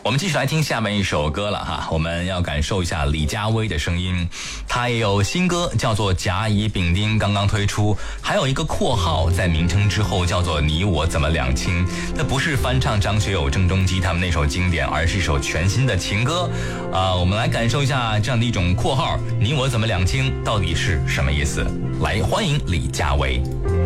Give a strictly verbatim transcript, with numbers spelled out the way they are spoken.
我们继续来听下面一首歌了哈，我们要感受一下李佳薇的声音。她也有新歌叫做《甲乙丙丁》，刚刚推出，还有一个括号在名称之后叫做《你我怎么两清》。那不是翻唱张学友、郑中基他们那首经典，而是一首全新的情歌。啊、呃，我们来感受一下这样的一种括号，你我怎么两清到底是什么意思？来，欢迎李佳薇。